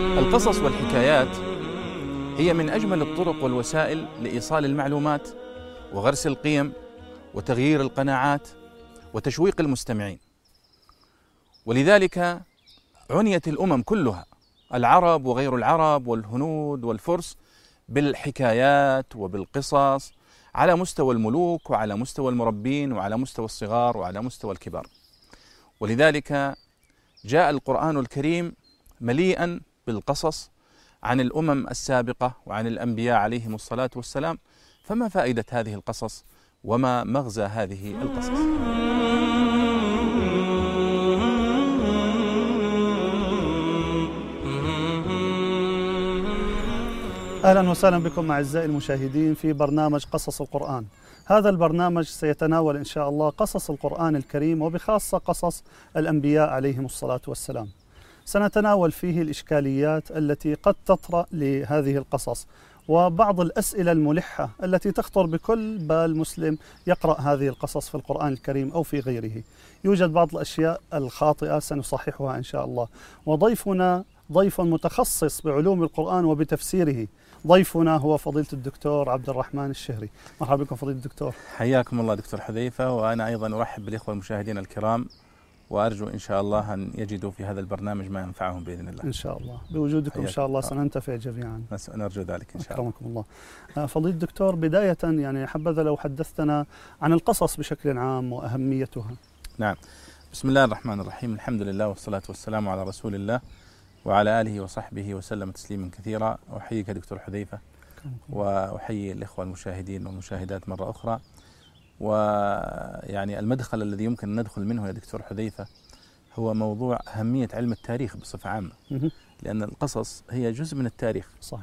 القصص والحكايات هي من أجمل الطرق والوسائل لإيصال المعلومات وغرس القيم وتغيير القناعات وتشويق المستمعين. ولذلك عنيت الأمم كلها، العرب وغير العرب والهنود والفرس، بالحكايات وبالقصص على مستوى الملوك وعلى مستوى المربين وعلى مستوى الصغار وعلى مستوى الكبار. ولذلك جاء القرآن الكريم مليئا بالقصص عن الأمم السابقة وعن الأنبياء عليهم الصلاة والسلام. فما فائدة هذه القصص وما مغزى هذه القصص؟ أهلا وسهلا بكم أعزائي المشاهدين في برنامج قصص القرآن. هذا البرنامج سيتناول إن شاء الله قصص القرآن الكريم وبخاصة قصص الأنبياء عليهم الصلاة والسلام. سنتناول فيه الإشكاليات التي قد تطرأ لهذه القصص وبعض الأسئلة الملحة التي تخطر بكل بال مسلم يقرأ هذه القصص في القرآن الكريم أو في غيره. يوجد بعض الأشياء الخاطئة سنصححها إن شاء الله. وضيفنا ضيف متخصص بعلوم القرآن وبتفسيره. ضيفنا هو فضيلة الدكتور عبد الرحمن الشهري. مرحبا بكم فضيلة الدكتور. حياكم الله دكتور حذيفة، وأنا أيضا أرحب بالإخوة المشاهدين الكرام، وأرجو إن شاء الله أن يجدوا في هذا البرنامج ما ينفعهم بإذن الله. إن شاء الله بوجودكم إن شاء الله سننتفع جميعا. نرجو ذلك إن شاء الله. أكرمكم الله. فضيلة الدكتور، بداية يعني حبذا لو حدثتنا عن القصص بشكل عام وأهميتها. نعم، بسم الله الرحمن الرحيم، الحمد لله والصلاة والسلام على رسول الله وعلى آله وصحبه وسلم تسليما كثيرا. أحييك دكتور حذيفة وأحيي الإخوة المشاهدين والمشاهدات مرة أخرى. ويعني المدخل الذي يمكن أن ندخل منه يا دكتور حذيفة هو موضوع أهمية علم التاريخ بصفة عامة، لأن القصص هي جزء من التاريخ. صحيح.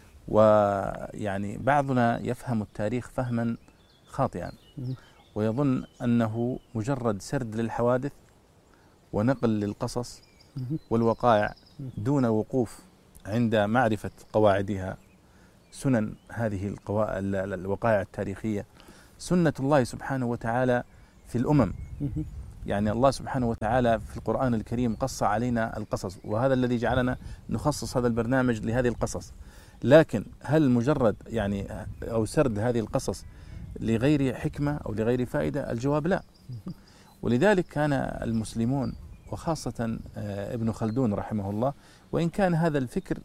ويعني بعضنا يفهم التاريخ فهما خاطئا ويظن أنه مجرد سرد للحوادث ونقل للقصص والوقائع دون وقوف عند معرفة قواعدها، سنن هذه الوقائع التاريخية، سنة الله سبحانه وتعالى في الأمم. يعني الله سبحانه وتعالى في القرآن الكريم قص علينا القصص، وهذا الذي جعلنا نخصص هذا البرنامج لهذه القصص. لكن هل مجرد يعني أو سرد هذه القصص لغير حكمة أو لغير فائدة؟ الجواب لا. ولذلك كان المسلمون وخاصة ابن خلدون رحمه الله، وإن كان هذا الفكر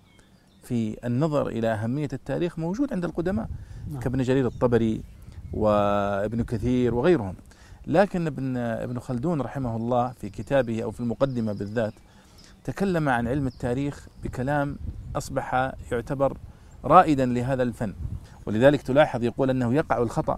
في النظر إلى أهمية التاريخ موجود عند القدماء كابن جرير الطبري وابن كثير وغيرهم، لكن ابن خلدون رحمه الله في كتابه أو في المقدمة بالذات تكلم عن علم التاريخ بكلام أصبح يعتبر رائدا لهذا الفن. ولذلك تلاحظ يقول أنه يقع الخطأ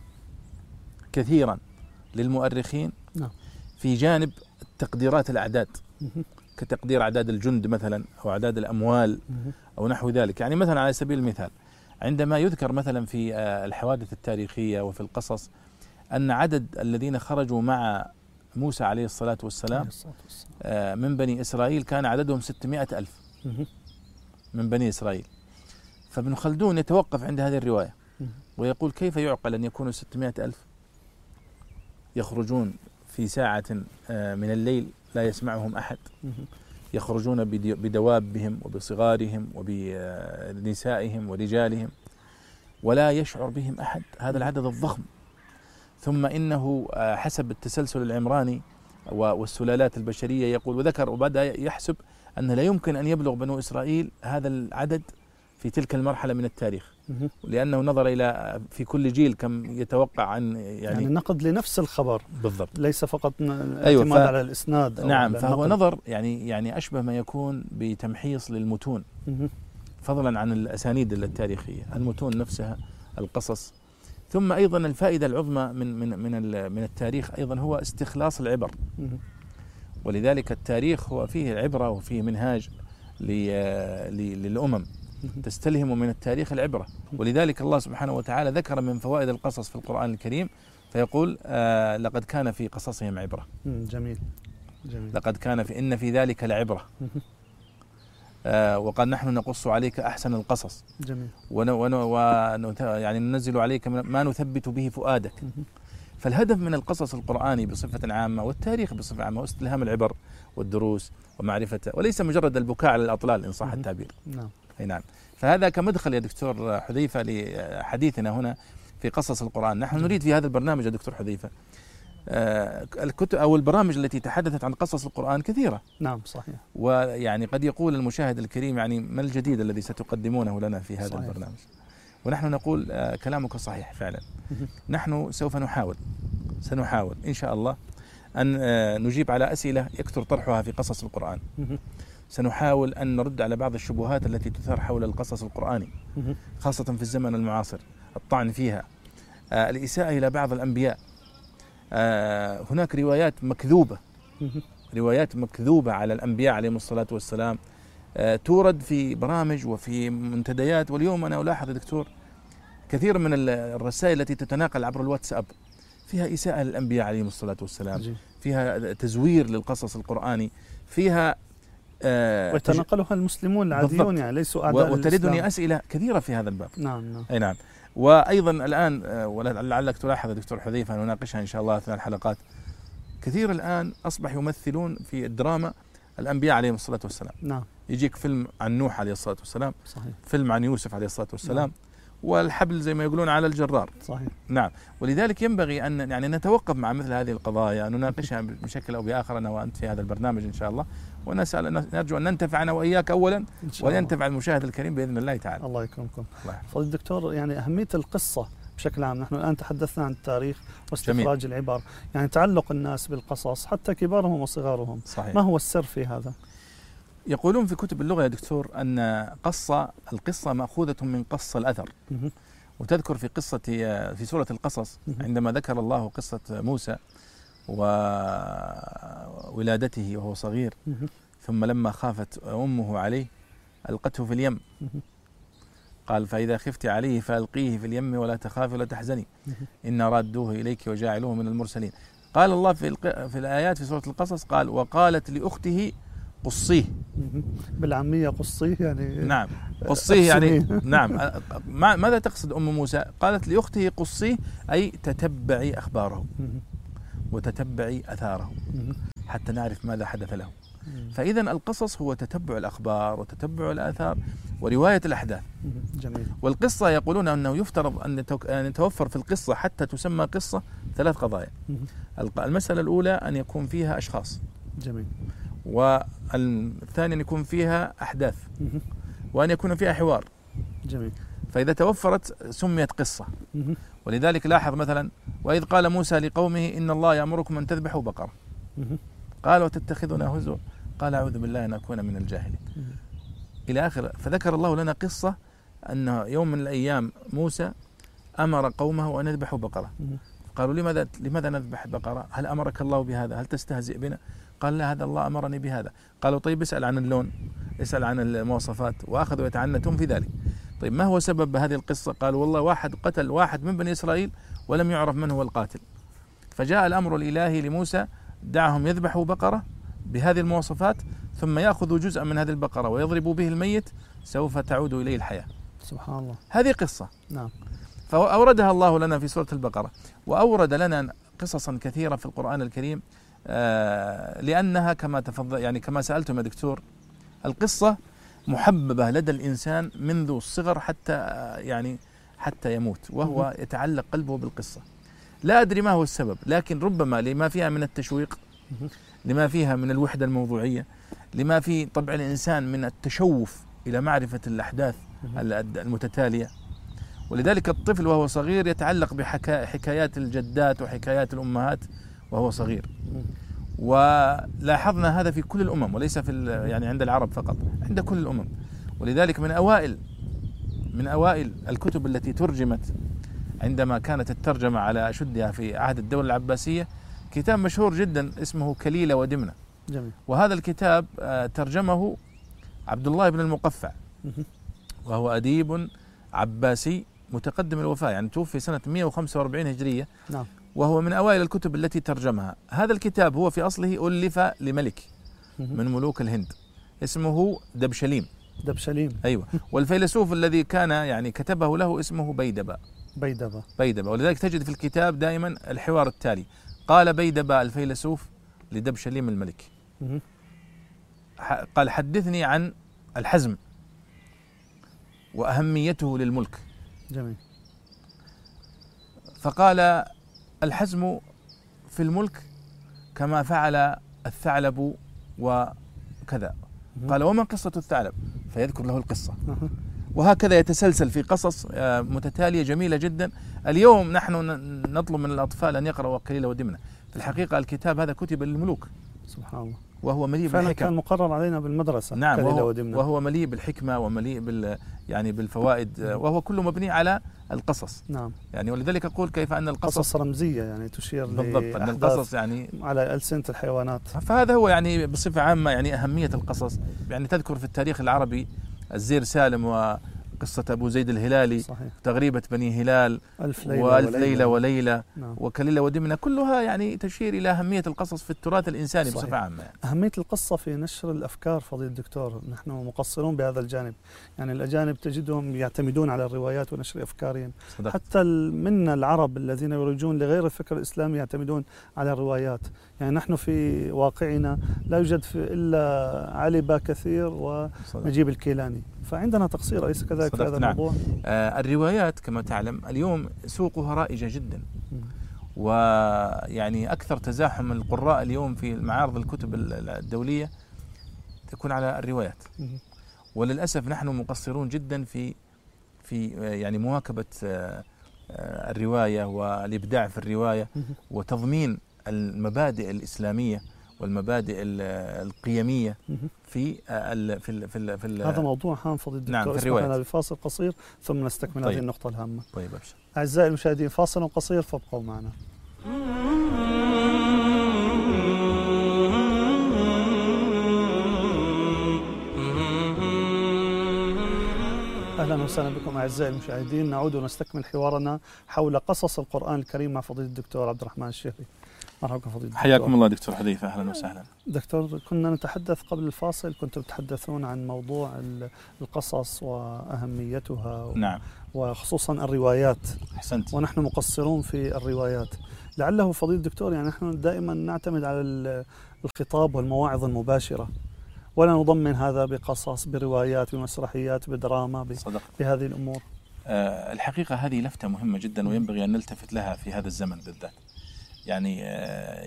كثيرا للمؤرخين في جانب تقديرات الأعداد، كتقدير أعداد الجند مثلا أو أعداد الأموال أو نحو ذلك. يعني مثلا على سبيل المثال عندما يذكر مثلا في الحوادث التاريخية وفي القصص أن عدد الذين خرجوا مع موسى عليه الصلاة والسلام من بني إسرائيل كان عددهم 600,000 من بني إسرائيل. فابن خلدون يتوقف عند هذه الرواية ويقول كيف يعقل أن يكونوا 600,000 يخرجون في ساعة من الليل لا يسمعهم أحد، يخرجون بدوابهم وبصغارهم وبنسائهم ورجالهم ولا يشعر بهم أحد، هذا العدد الضخم. ثم إنه حسب التسلسل العمراني والسلالات البشرية يقول وذكر وبدأ يحسب أن لا يمكن أن يبلغ بنو إسرائيل هذا العدد في تلك المرحلة من التاريخ، لأنه نظر إلى في كل جيل كم يتوقع عن يعني نقد لنفس الخبر بالضبط، ليس فقط اعتماد على الإسناد. نعم، فهو نظر يعني أشبه ما يكون بتمحيص للمتون، فضلا عن الأسانيد التاريخية، المتون نفسها، القصص. ثم أيضا الفائدة العظمى من التاريخ أيضا هو استخلاص العبر. ولذلك التاريخ هو فيه العبرة وفيه منهاج للأمم تستلهم من التاريخ العبرة. ولذلك الله سبحانه وتعالى ذكر من فوائد القصص في القرآن الكريم فيقول لقد كان في قصصهم عبرة. جميل. لقد كان إن في ذلك لعبرة وقد نحن نقص عليك أحسن القصص. جميل. يعني ننزل عليك ما نثبت به فؤادك. فالهدف من القصص القرآني بصفة عامة والتاريخ بصفة عامة واستلهام العبر والدروس ومعرفته، وليس مجرد البكاء على الأطلال إن صح التعبير. نعم. أي نعم. فهذا كمدخل يا دكتور حذيفة لحديثنا هنا في قصص القرآن. نحن نريد في هذا البرنامج يا دكتور حذيفة الكتب أو البرامج التي تحدثت عن قصص القرآن كثيرة. نعم صحيح. ويعني قد يقول المشاهد الكريم يعني ما الجديد الذي ستقدمونه لنا في هذا صحيح. البرنامج؟ ونحن نقول كلامك صحيح فعلا. نحن سوف سنحاول إن شاء الله أن نجيب على أسئلة يكثر طرحها في قصص القرآن. سنحاول أن نرد على بعض الشبهات التي تثار حول القصص القرآني خاصة في الزمن المعاصر، الطعن فيها، الإساءة إلى بعض الأنبياء. هناك روايات مكذوبة على الأنبياء عليهم الصلاة والسلام تورد في برامج وفي منتديات. واليوم أنا ألاحظ يا دكتور كثير من الرسائل التي تتناقل عبر الواتساب فيها إساءة للأنبياء عليهم الصلاة والسلام، فيها تزوير للقصص القرآني، فيها ويتناقلها المسلمون العاديون يعني ليسوا أعداء وتردني أسئلة كثيرة في هذا الباب. نعم. أي نعم. وأيضا الآن ولعلك تلاحظ يا دكتور حذيفة نناقشها إن شاء الله أثناء الحلقات، كثير الآن أصبح يمثلون في الدراما الأنبياء عليهم الصلاة والسلام. نعم. يجيك فيلم عن نوح عليه الصلاة والسلام، صحيح. فيلم عن يوسف عليه الصلاة والسلام. نعم. والحبل زي ما يقولون على الجرار. صحيح. نعم. ولذلك ينبغي أن يعني نتوقف مع مثل هذه القضايا، نناقشها بشكل أو بآخر أنا وأنت في هذا البرنامج إن شاء الله، نرجو أن ننتفع أنا وإياك أولا وينتفع المشاهد الكريم بإذن الله تعالى. الله يكرمكم. فضيلة الدكتور، يعني أهمية القصة بشكل عام، نحن الآن تحدثنا عن التاريخ واستخراج العبر، يعني تعلق الناس بالقصص حتى كبارهم وصغارهم. صحيح. ما هو السر في هذا؟ يقولون في كتب اللغة يا دكتور أن القصة مأخوذة من قص الأثر. وتذكر في سورة القصص عندما ذكر الله قصة موسى وولادته وهو صغير، ثم لما خافت أمه عليه ألقته في اليم، قال فإذا خفت عليه فألقيه في اليم ولا تخافي ولا تحزني إنا رادوه إليك وجاعلوه من المرسلين. قال الله في الآيات في سورة القصص قال وقالت لأخته قصيه. بالعامية قصيه يعني. نعم قصيه يعني نعم. ماذا تقصد أم موسى؟ قالت لأخته قصيه أي تتبعي أخباره وتتبعي أثاره حتى نعرف ماذا حدث له. فإذا القصص هو تتبع الأخبار وتتبع الآثار ورواية الأحداث. جميل. والقصة يقولون أنه يفترض أن يتوفر في القصة حتى تسمى قصة 3 قضايا. المسألة الأولى أن يكون فيها أشخاص. جميل. والثاني أن يكون فيها أحداث وأن يكون فيها حوار. جميل. فإذا توفرت سميت قصة. ولذلك لاحظ مثلا وإذ قال موسى لقومه إن الله يأمركم أن تذبحوا بقرة قال وتتخذنا هزوا قال أعوذ بالله أن أكون من الجاهلين إلى آخر. فذكر الله لنا قصة أن يوم من الأيام موسى أمر قومه أن يذبحوا بقرة. قالوا لماذا نذبح بقرة؟ هل أمرك الله بهذا؟ هل تستهزئ بنا؟ قال لا، هذا الله أمرني بهذا. قالوا طيب اسأل عن اللون، اسأل عن المواصفات، وأخذوا يتعنتون في ذلك. طيب ما هو سبب هذه القصة؟ قالوا والله واحد قتل واحد من بني إسرائيل ولم يعرف من هو القاتل، فجاء الأمر الإلهي لموسى دعهم يذبحوا بقرة بهذه المواصفات ثم يأخذوا جزءا من هذه البقرة ويضربوا به الميت سوف تعود إليه الحياة. سبحان الله. هذه قصة. نعم. فأوردها الله لنا في سورة البقرة، وأورد لنا قصصا كثيرة في القرآن الكريم لأنها كما سألتم يا دكتور، القصة محببة لدى الإنسان منذ الصغر حتى يموت وهو يتعلق قلبه بالقصة. لا أدري ما هو السبب، لكن ربما لما فيها من التشويق، لما فيها من الوحدة الموضوعية، لما في طبع الإنسان من التشوف إلى معرفة الأحداث المتتالية. ولذلك الطفل وهو صغير يتعلق بحكايات الجدات وحكايات الأمهات وهو صغير. ولاحظنا هذا في كل الأمم وليس عند العرب فقط، عند كل الأمم. ولذلك من أوائل الكتب التي ترجمت عندما كانت الترجمة على أشدها في عهد الدولة العباسية كتاب مشهور جدا اسمه كليلة ودمنة. جميل. وهذا الكتاب ترجمه عبد الله بن المقفع، وهو أديب عباسي متقدم الوفاة، توفي سنة 145 هجرية. نعم. وهو من أوائل الكتب التي ترجمها. هذا الكتاب هو في أصله ألف لملك من ملوك الهند اسمه دبشليم. دبشليم. أيوة. والفيلسوف الذي كان كتبه له اسمه بيدبا. بيدبة. ولذلك تجد في الكتاب دائما الحوار التالي: قال بيدبة الفيلسوف لدبشليم الملك، قال: حدثني عن الحزم وأهميته للملك. جميل. فقال: الحزم في الملك كما فعل الثعلب وكذا. قال: وما قصة الثعلب؟ فيذكر له القصة. وهكذا يتسلسل في قصص متتالية جميلة جدا. اليوم نحن نطلب من الأطفال أن يقرأوا قليل ودمنة. في الحقيقة الكتاب هذا كتب للملوك، سبحان الله، وهو مليء فعلا بالحكم. كان مقرر علينا بالمدرسة. نعم، وهو مليء بالحكمة ومليء يعني بالفوائد، وهو كله مبني على القصص. نعم. يعني ولذلك أقول كيف أن القصص قصص رمزية، يعني تشير بالضبط أن القصص يعني على ألسنة الحيوانات. فهذا هو يعني بصفة عامة يعني أهمية القصص. يعني تذكر في التاريخ العربي الزير سالم وقصة أبو زيد الهلالي، صحيح. تغريبة بني هلال، ألف ليلة وليلة، نعم. وكليلة ودمنة، كلها يعني تشير إلى أهمية القصص في التراث الإنساني. صحيح. بصفة عامة. أهمية القصة في نشر الأفكار فضيلة الدكتور، نحن مقصرون بهذا الجانب. يعني الأجانب تجدهم يعتمدون على الروايات ونشر أفكارهم. صدقت. حتى منا العرب الذين يروجون لغير الفكر الإسلامي يعتمدون على الروايات. يعني نحن في واقعنا لا يوجد إلا علي با كثير ونجيب الكيلاني، فعندنا تقصير، أليس كذلك في هذا الموضوع؟ الروايات كما تعلم اليوم سوقها رائجة جدا، ويعني أكثر تزاحم القراء اليوم في معارض الكتب الدولية تكون على الروايات. وللأسف نحن مقصرون جدا في يعني مواكبة الرواية والإبداع في الرواية وتضمين المبادئ الإسلامية والمبادئ القيمية في هذا موضوع هام فضيلة الدكتور. نعم، في الرواية. بفاصل قصير ثم نستكمل. طيب. هذه النقطة الهامة. طيب أبشر. أعزائي المشاهدين، فاصل قصير فابقوا معنا. أهلا وسهلا بكم أعزائي المشاهدين. نعود ونستكمل حوارنا حول قصص القرآن الكريم مع فضيلة الدكتور عبد الرحمن الشهري. مرحبا فضيلة الدكتور. حياكم الله دكتور حذيفة، أهلا وسهلا. دكتور، كنا نتحدث قبل الفاصل، كنتم تتحدثون عن موضوع القصص وأهميتها. نعم. وخصوصا الروايات. أحسنت. ونحن مقصرون في الروايات. لعله فضيلة الدكتور يعني نحن دائما نعتمد على الخطاب والمواعظ المباشرة، ولا نضمن هذا بقصص، بروايات، بمسرحيات، بدراما، بهذه الأمور. الحقيقة هذه لفتة مهمة جدا وينبغي أن نلتفت لها في هذا الزمن بالذات. يعني